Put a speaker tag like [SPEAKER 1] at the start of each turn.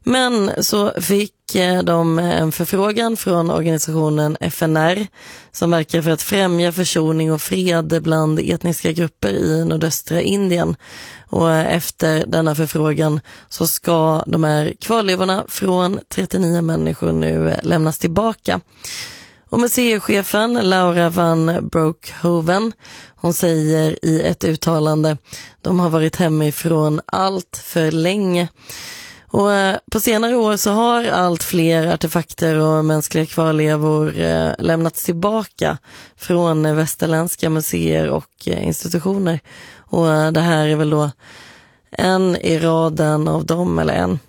[SPEAKER 1] Men så fick de en förfrågan från organisationen FNR som verkar för att främja försoning och fred bland etniska grupper i nordöstra Indien. Och efter denna förfrågan så ska de här kvarlevorna från 39 människor nu lämnas tillbaka. Och museichefen Laura van Broekhoven, hon säger i ett uttalande: de har varit hemifrån allt för länge. Och på senare år så har allt fler artefakter och mänskliga kvarlevor lämnats tillbaka från västerländska museer och institutioner. Och det här är väl då en i raden av dem, eller en